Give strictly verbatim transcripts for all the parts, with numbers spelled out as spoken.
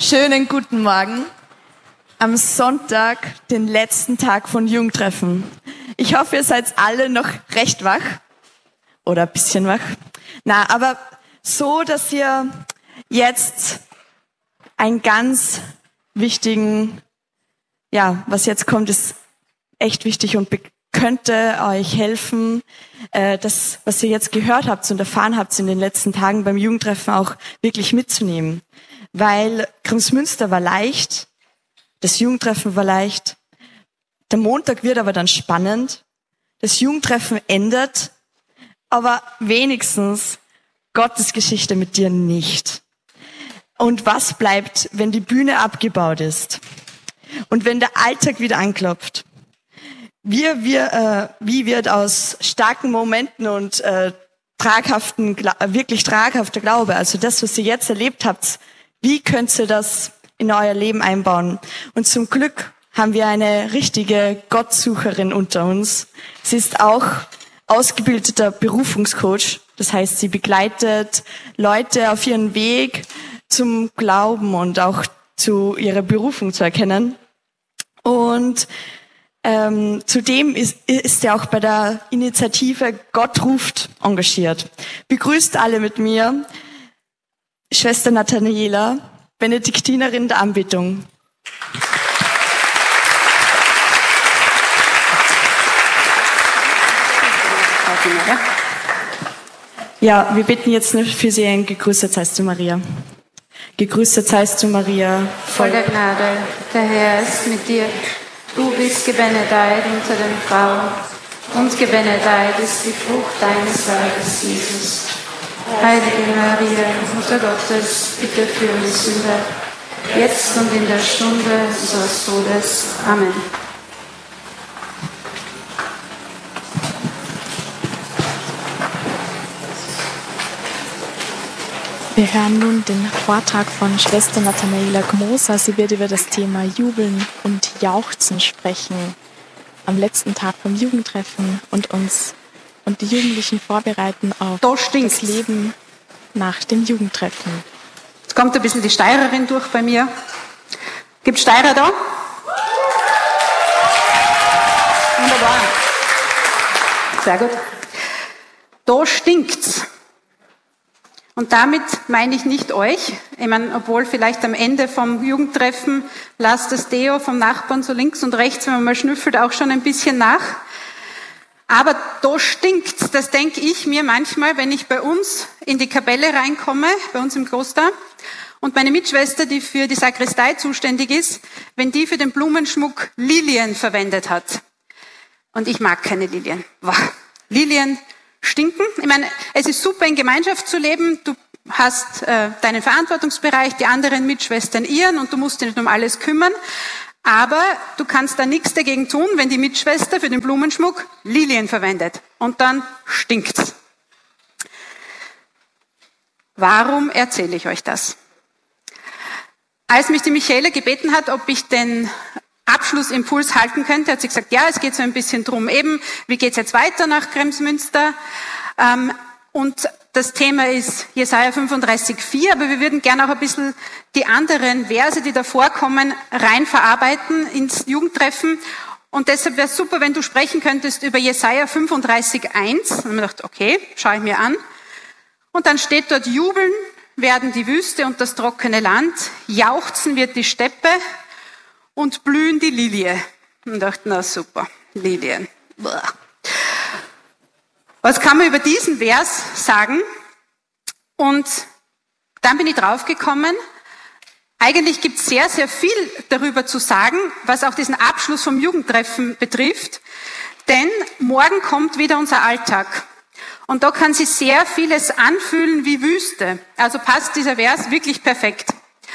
Schönen guten Morgen. Am Sonntag, den letzten Tag von Jugendtreffen. Ich hoffe, ihr seid alle noch recht wach. Oder ein bisschen wach. Na, aber so, dass ihr jetzt einen ganz wichtigen, ja, was jetzt kommt, ist echt wichtig und könnte euch helfen, äh, das, was ihr jetzt gehört habt und erfahren habt in den letzten Tagen beim Jugendtreffen auch wirklich mitzunehmen. Weil Kremsmünster war leicht, das Jugendtreffen war leicht, der Montag wird aber dann spannend, das Jugendtreffen endet, aber wenigstens Gottes Geschichte mit dir nicht. Und was bleibt, wenn die Bühne abgebaut ist und wenn der Alltag wieder anklopft? Wie, wir, äh, wie wird aus starken Momenten und äh, traghaften, wirklich traghafter Glaube, also das, was ihr jetzt erlebt habt, wie könnt ihr das in euer Leben einbauen? Und zum Glück haben wir eine richtige Gottsucherin unter uns. Sie ist auch ausgebildeter Berufungscoach. Das heißt, sie begleitet Leute auf ihren Weg zum Glauben und auch zu ihrer Berufung zu erkennen. Und ähm, zudem ist, ist er auch bei der Initiative Gott ruft engagiert. Begrüßt alle mit mir Schwester Nathaniela, Benediktinerin der Anbetung. Ja, wir bitten jetzt nur für sie ein Gegrüßet seist du, Maria. Gegrüßet seist du, Maria, voll der Gnade, der Herr ist mit dir. Du bist gebenedeit unter den Frauen und gebenedeit ist die Frucht deines Leibes, Jesus. Heilige Maria, Mutter Gottes, bitte für uns Sünder, jetzt und in der Stunde unseres Todes. Amen. Wir hören nun den Vortrag von Schwester Nathaniela Gmoser. Sie wird über das Thema Jubeln und Jauchzen sprechen am letzten Tag vom Jugendtreffen und uns und die Jugendlichen vorbereiten auf da das Leben nach dem Jugendtreffen. Jetzt kommt ein bisschen die Steirerin durch bei mir. Gibt es Steirer da? Wunderbar. Sehr gut. Da stinkt's. Und damit meine ich nicht euch. Ich meine, obwohl vielleicht am Ende vom Jugendtreffen lasst das Deo vom Nachbarn so links und rechts, wenn man mal schnüffelt, auch schon ein bisschen nach. Aber da stinkt's, das denke ich mir manchmal, wenn ich bei uns in die Kapelle reinkomme, bei uns im Kloster, und meine Mitschwester, die für die Sakristei zuständig ist, wenn die für den Blumenschmuck Lilien verwendet hat. Und ich mag keine Lilien. Wow. Lilien stinken. Ich meine, es ist super, in Gemeinschaft zu leben. Du hast äh, deinen Verantwortungsbereich, die anderen Mitschwestern ihren, und du musst dich nicht um alles kümmern. Aber du kannst da nichts dagegen tun, wenn die Mitschwester für den Blumenschmuck Lilien verwendet. Und dann stinkt's. Warum erzähle ich euch das? Als mich die Michaela gebeten hat, ob ich den Abschlussimpuls halten könnte, hat sie gesagt, ja, es geht so ein bisschen drum, eben, wie geht's jetzt weiter nach Kremsmünster? Ähm, und das Thema ist Jesaja fünfunddreißig vier, aber wir würden gerne auch ein bisschen die anderen Verse, die da vorkommen, rein verarbeiten ins Jugendtreffen. Und deshalb wäre es super, wenn du sprechen könntest über Jesaja fünfunddreißig eins. Und ich habe mir gedacht, okay, schaue ich mir an. Und dann steht dort, jubeln werden die Wüste und das trockene Land, jauchzen wird die Steppe und blühen die Lilie. Und ich dachte, na super, Lilien. Boah. Was kann man über diesen Vers sagen? Und dann bin ich draufgekommen, eigentlich gibt es sehr, sehr viel darüber zu sagen, was auch diesen Abschluss vom Jugendtreffen betrifft. Denn morgen kommt wieder unser Alltag. Und da kann sich sehr vieles anfühlen wie Wüste. Also passt dieser Vers wirklich perfekt.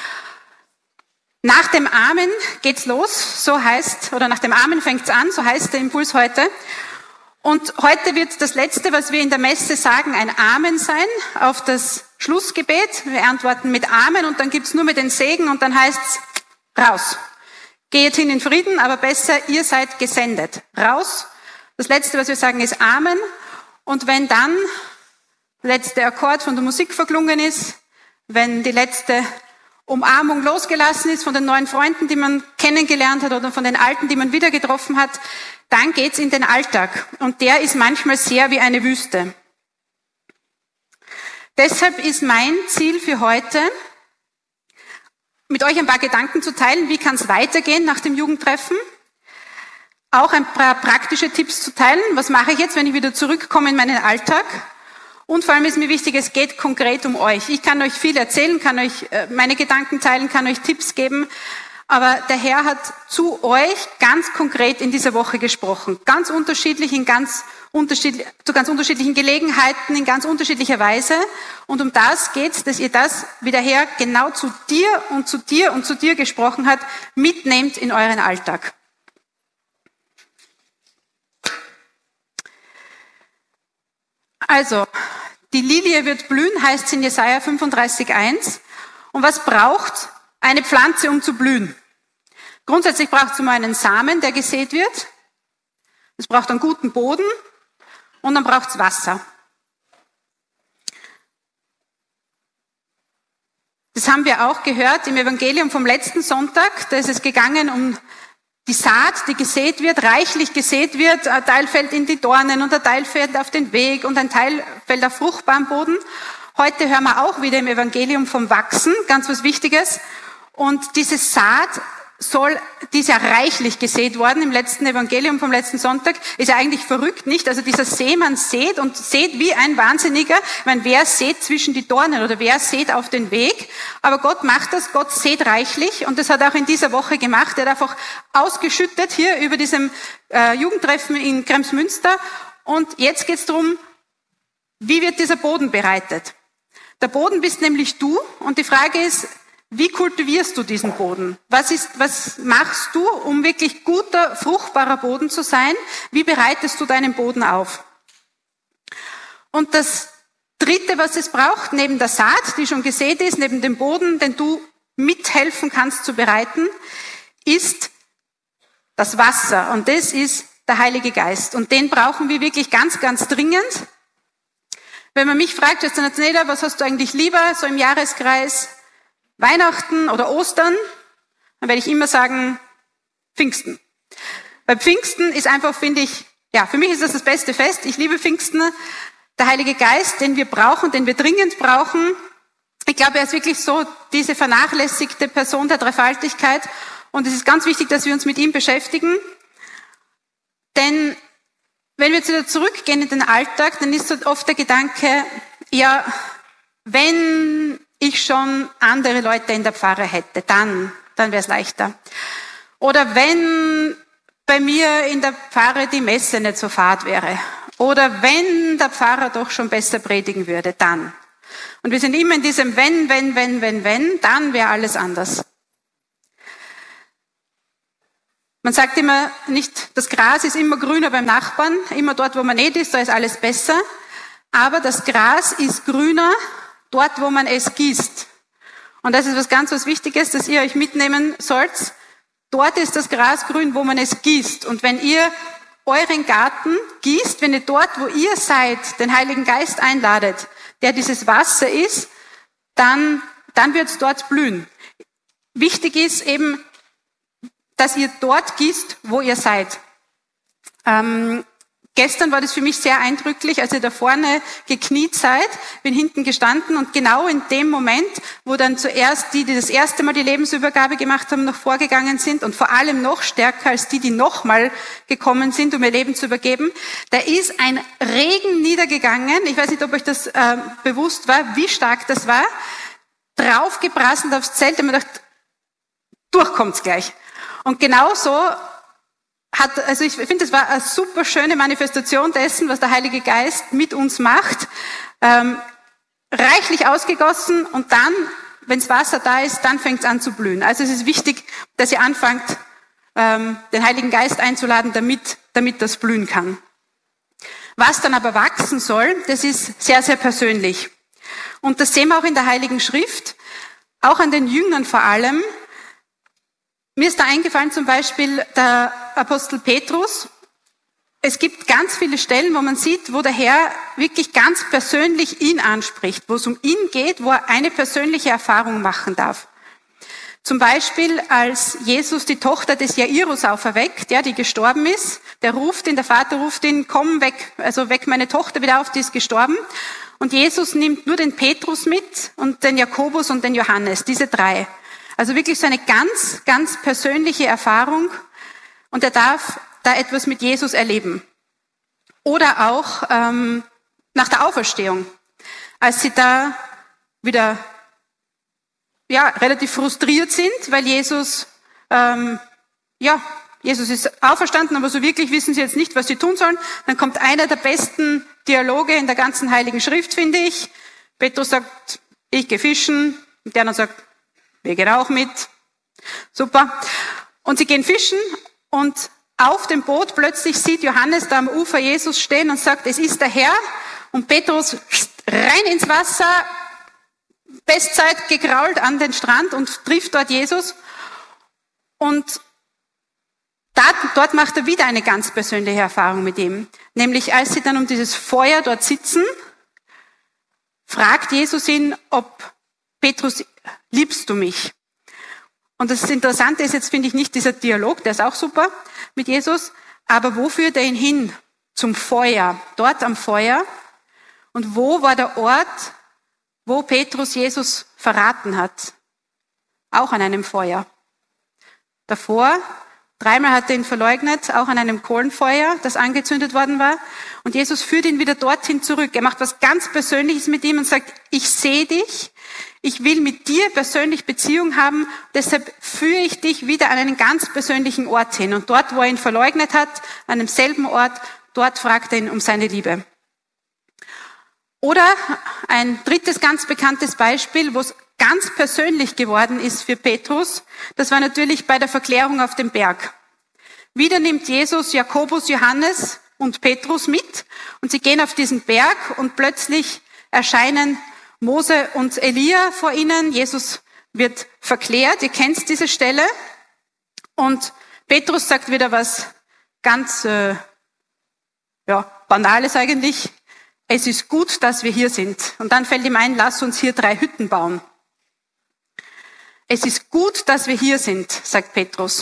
Nach dem Amen geht's los, so heißt, oder nach dem Amen fängt's an, so heißt der Impuls heute. Und heute wird das Letzte, was wir in der Messe sagen, ein Amen sein auf das Schlussgebet. Wir antworten mit Amen und dann gibt's nur mit den Segen und dann heißt's raus. Geht hin in Frieden, aber besser, ihr seid gesendet. Raus. Das Letzte, was wir sagen, ist Amen. Und wenn dann der letzte Akkord von der Musik verklungen ist, wenn die letzte Umarmung losgelassen ist, von den neuen Freunden, die man kennengelernt hat oder von den alten, die man wieder getroffen hat, dann geht's in den Alltag. Und der ist manchmal sehr wie eine Wüste. Deshalb ist mein Ziel für heute, mit euch ein paar Gedanken zu teilen, wie kann es weitergehen nach dem Jugendtreffen. Auch ein paar praktische Tipps zu teilen. Was mache ich jetzt, wenn ich wieder zurückkomme in meinen Alltag? Und vor allem ist mir wichtig, es geht konkret um euch. Ich kann euch viel erzählen, kann euch meine Gedanken teilen, kann euch Tipps geben. Aber der Herr hat zu euch ganz konkret in dieser Woche gesprochen. Ganz unterschiedlich, in ganz unterschiedlich, zu ganz unterschiedlichen Gelegenheiten, in ganz unterschiedlicher Weise. Und um das geht's, dass ihr das, wie der Herr genau zu dir und zu dir und zu dir gesprochen hat, mitnehmt in euren Alltag. Also, die Lilie wird blühen, heißt es in Jesaja fünfunddreißig eins. Und was braucht eine Pflanze, um zu blühen? Grundsätzlich braucht es immer einen Samen, der gesät wird. Es braucht einen guten Boden und dann braucht es Wasser. Das haben wir auch gehört im Evangelium vom letzten Sonntag. Da ist es gegangen um die Saat, die gesät wird, reichlich gesät wird. Ein Teil fällt in die Dornen und ein Teil fällt auf den Weg und ein Teil fällt auf fruchtbaren Boden. Heute hören wir auch wieder im Evangelium vom Wachsen, ganz was Wichtiges. Und diese Saat soll, die ist ja reichlich gesät worden im letzten Evangelium vom letzten Sonntag, ist ja eigentlich verrückt, nicht? Also dieser Seemann sät und sät wie ein Wahnsinniger. Ich meine, wer sät zwischen die Dornen oder wer sät auf den Weg? Aber Gott macht das, Gott sät reichlich und das hat er auch in dieser Woche gemacht. Er hat einfach ausgeschüttet hier über diesem äh, Jugendtreffen in Kremsmünster und jetzt geht es darum, wie wird dieser Boden bereitet? Der Boden bist nämlich du und die Frage ist, wie kultivierst du diesen Boden? Was ist, was machst du, um wirklich guter, fruchtbarer Boden zu sein? Wie bereitest du deinen Boden auf? Und das Dritte, was es braucht, neben der Saat, die schon gesät ist, neben dem Boden, den du mithelfen kannst zu bereiten, ist das Wasser. Und das ist der Heilige Geist. Und den brauchen wir wirklich ganz, ganz dringend. Wenn man mich fragt, was hast du eigentlich lieber, so im Jahreskreis, Weihnachten oder Ostern, dann werde ich immer sagen, Pfingsten. Bei Pfingsten ist einfach, finde ich, ja, für mich ist das das beste Fest. Ich liebe Pfingsten. Der Heilige Geist, den wir brauchen, den wir dringend brauchen. Ich glaube, er ist wirklich so diese vernachlässigte Person der Dreifaltigkeit. Und es ist ganz wichtig, dass wir uns mit ihm beschäftigen. Denn wenn wir jetzt wieder zurückgehen in den Alltag, dann ist so oft der Gedanke, ja, wenn ich schon andere Leute in der Pfarre hätte, dann, dann wäre es leichter. Oder wenn bei mir in der Pfarre die Messe nicht so fad wäre. Oder wenn der Pfarrer doch schon besser predigen würde, dann. Und wir sind immer in diesem wenn, wenn, wenn, wenn, wenn, dann wäre alles anders. Man sagt immer nicht, das Gras ist immer grüner beim Nachbarn, immer dort, wo man nicht ist, da ist alles besser. Aber das Gras ist grüner dort, wo man es gießt. Und das ist was ganz was Wichtiges, dass ihr euch mitnehmen sollt. Dort ist das Gras grün, wo man es gießt. Und wenn ihr euren Garten gießt, wenn ihr dort, wo ihr seid, den Heiligen Geist einladet, der dieses Wasser ist, dann, dann wird es dort blühen. Wichtig ist eben, dass ihr dort gießt, wo ihr seid. Ähm, Gestern war das für mich sehr eindrücklich, als ihr da vorne gekniet seid, bin hinten gestanden und genau in dem Moment, wo dann zuerst die, die das erste Mal die Lebensübergabe gemacht haben, noch vorgegangen sind und vor allem noch stärker als die, die nochmal gekommen sind, um ihr Leben zu übergeben, da ist ein Regen niedergegangen. Ich weiß nicht, ob euch das äh, bewusst war, wie stark das war. Draufgeprasselt aufs Zelt und man dachte, durchkommt's gleich. Und genauso hat, also ich finde, das war eine super schöne Manifestation dessen, was der Heilige Geist mit uns macht. Ähm, reichlich ausgegossen und dann, wenns Wasser da ist, dann fängt es an zu blühen. Also es ist wichtig, dass ihr anfangt, ähm, den Heiligen Geist einzuladen, damit, damit das blühen kann. Was dann aber wachsen soll, das ist sehr, sehr persönlich. Und das sehen wir auch in der Heiligen Schrift, auch an den Jüngern vor allem. Mir ist da eingefallen zum Beispiel der Apostel Petrus. Es gibt ganz viele Stellen, wo man sieht, wo der Herr wirklich ganz persönlich ihn anspricht, wo es um ihn geht, wo er eine persönliche Erfahrung machen darf. Zum Beispiel, als Jesus die Tochter des Jairus auferweckt, ja, die gestorben ist, der ruft ihn, der Vater ruft ihn, komm weg, also weck meine Tochter wieder auf, die ist gestorben. Und Jesus nimmt nur den Petrus mit und den Jakobus und den Johannes, diese drei. Also wirklich so eine ganz, ganz persönliche Erfahrung. Und er darf da etwas mit Jesus erleben. Oder auch ähm, nach der Auferstehung, als sie da wieder ja relativ frustriert sind, weil Jesus, ähm, ja, Jesus ist auferstanden, aber so wirklich wissen sie jetzt nicht, was sie tun sollen. Dann kommt einer der besten Dialoge in der ganzen Heiligen Schrift, finde ich. Petrus sagt, ich gehe fischen. Und der andere sagt, wir gehen auch mit. Super. Und sie gehen fischen und auf dem Boot plötzlich sieht Johannes da am Ufer Jesus stehen und sagt, es ist der Herr. Und Petrus rein ins Wasser, Bestzeit gekrault an den Strand und trifft dort Jesus. Und da, dort macht er wieder eine ganz persönliche Erfahrung mit ihm. Nämlich als sie dann um dieses Feuer dort sitzen, fragt Jesus ihn, ob Petrus, liebst du mich? Und das Interessante ist jetzt, finde ich, nicht dieser Dialog, der ist auch super mit Jesus, aber wo führt er ihn hin? Zum Feuer, dort am Feuer. Und wo war der Ort, wo Petrus Jesus verraten hat? Auch an einem Feuer. Davor, dreimal hat er ihn verleugnet, auch an einem Kohlenfeuer, das angezündet worden war. Und Jesus führt ihn wieder dorthin zurück. Er macht was ganz Persönliches mit ihm und sagt, ich sehe dich, ich will mit dir persönlich Beziehung haben, deshalb führe ich dich wieder an einen ganz persönlichen Ort hin. Und dort, wo er ihn verleugnet hat, an demselben Ort, dort fragt er ihn um seine Liebe. Oder ein drittes ganz bekanntes Beispiel, wo es ganz persönlich geworden ist für Petrus, das war natürlich bei der Verklärung auf dem Berg. Wieder nimmt Jesus Jakobus, Johannes und Petrus mit und sie gehen auf diesen Berg und plötzlich erscheinen Mose und Elia vor ihnen. Jesus wird verklärt, ihr kennt diese Stelle. Und Petrus sagt wieder was ganz äh, ja, Banales eigentlich. Es ist gut, dass wir hier sind. Und dann fällt ihm ein, lass uns hier drei Hütten bauen. Es ist gut, dass wir hier sind, sagt Petrus.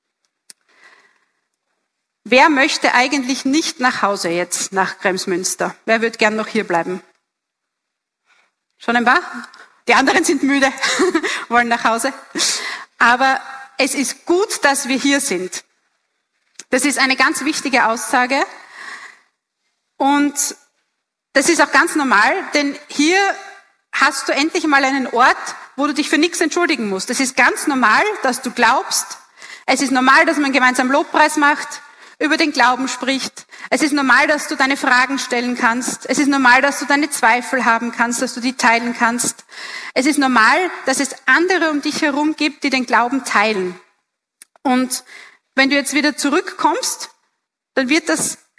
Wer möchte eigentlich nicht nach Hause jetzt, nach Kremsmünster? Wer würde gern noch hier bleiben? Schon ein paar? Die anderen sind müde, wollen nach Hause. Aber es ist gut, dass wir hier sind. Das ist eine ganz wichtige Aussage. Und das ist auch ganz normal, denn hier hast du endlich mal einen Ort, wo du dich für nichts entschuldigen musst. Es ist ganz normal, dass du glaubst. Es ist normal, dass man gemeinsam Lobpreis macht, über den Glauben spricht. Es ist normal, dass du deine Fragen stellen kannst. Es ist normal, dass du deine Zweifel haben kannst, dass du die teilen kannst. Es ist normal, dass es andere um dich herum gibt, die den Glauben teilen. Und wenn du jetzt wieder zurückkommst, dann wird das